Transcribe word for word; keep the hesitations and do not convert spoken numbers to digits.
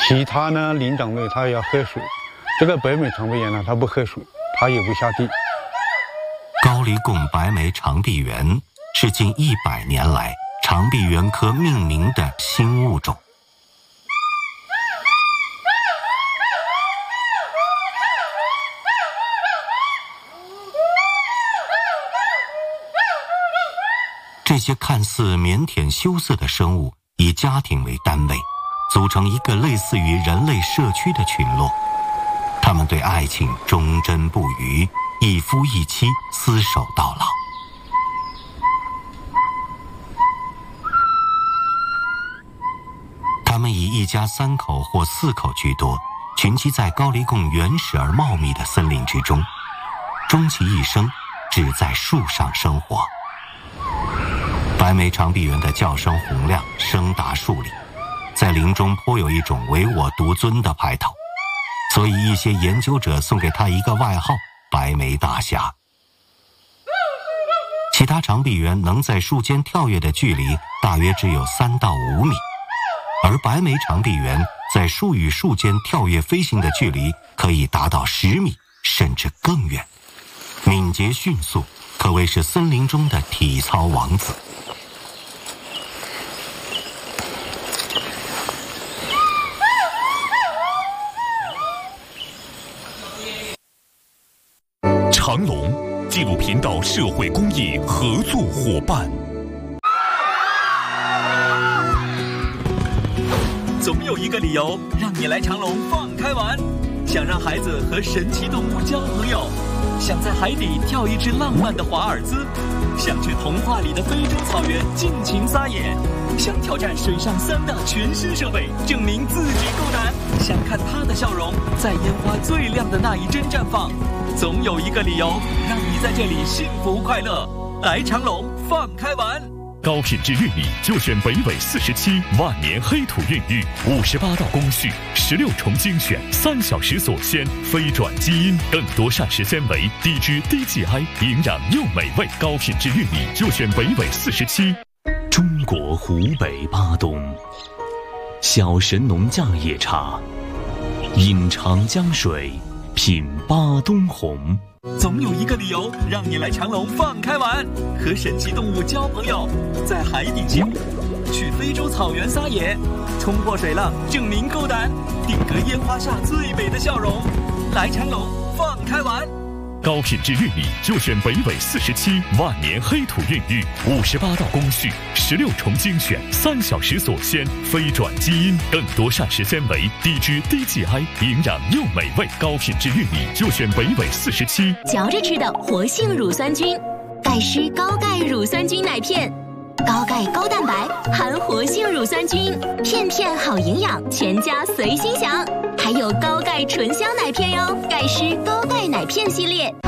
其他呢灵长类它要喝水，这个北美长臂猿呢它不喝水，它也不下地。 高黎贡白眉长臂猿是近一百年来长臂猿科命名的新物种。这些看似腼腆羞涩的生物以家庭为单位，组成一个类似于人类社区的群落。他们对爱情忠贞不渝，一夫一妻，厮守到老。他们以一家三口或四口居多，群居在高黎贡原始而茂密的森林之中，终其一生只在树上生活。白眉长臂猿的叫声洪亮，声达数里，在林中颇有一种唯我独尊的派头，所以一些研究者送给他一个外号——白眉大侠。其他长臂猿能在树间跳跃的距离大约只有三到五米，而白眉长臂猿在树与树间跳跃飞行的距离可以达到十米，甚至更远，敏捷迅速，可谓是森林中的体操王子。 长隆纪录频道社会公益合作伙伴。 总有一个理由让你来长隆放开玩，想让孩子和神奇动物交朋友，想在海底跳一支浪漫的华尔兹，想去童话里的非洲草原尽情撒野，想挑战水上三大全新设备，证明自己够胆，想看他的笑容在烟花最亮的那一帧绽放。总有一个理由让你在这里幸福快乐，来长隆放开玩。 高品质玉米就选北纬四十七万年黑土孕育，五十八道工序，十六重精选，三小时锁鲜，非转基因，更多膳食纤维，低脂低 G I， 营养又美味。高品质玉米就选北纬四十七。 中国湖北巴东，小神农架野茶，饮长江水，品巴东红。 总有一个理由让你来长隆放开玩，和神奇动物交朋友，在海底起舞，去非洲草原撒野，冲破水浪证明够胆，定格烟花下最美的笑容，来长隆放开玩。 高品质玉米就选北纬四十七万年黑土孕育，五十八道工序，十六重精选，三小时锁鲜，非转基因，更多膳食纤维，低脂低 G I， 营养又美味。高品质玉米就选北纬四十七。 嚼着吃的活性乳酸菌，钙湿高钙乳酸菌奶片，高钙高蛋白，含活性乳酸菌，片片好营养，全家随心享。还有高钙醇香奶片哟，钙湿高钙奶片系列。